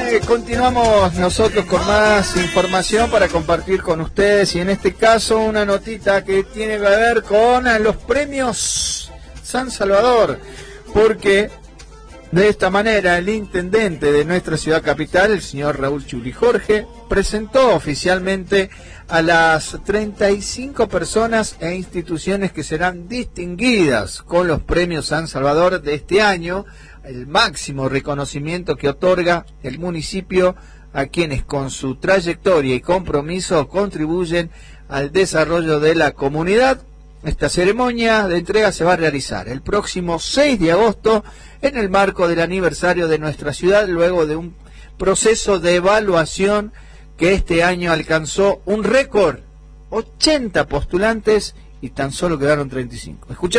Continuamos nosotros con más información para compartir con ustedes, y en este caso una notita que tiene que ver con los premios San Salvador, porque de esta manera el intendente de nuestra ciudad capital, el señor Raúl Chuli Jorge, presentó oficialmente a las 35 personas e instituciones que serán distinguidas con los premios San Salvador de este año, el máximo reconocimiento que otorga el municipio a quienes con su trayectoria y compromiso contribuyen al desarrollo de la comunidad. Esta ceremonia de entrega se va a realizar el próximo 6 de agosto en el marco del aniversario de nuestra ciudad, luego de un proceso de evaluación que este año alcanzó un récord, 80 postulantes y tan solo quedaron 35. Escuchamos.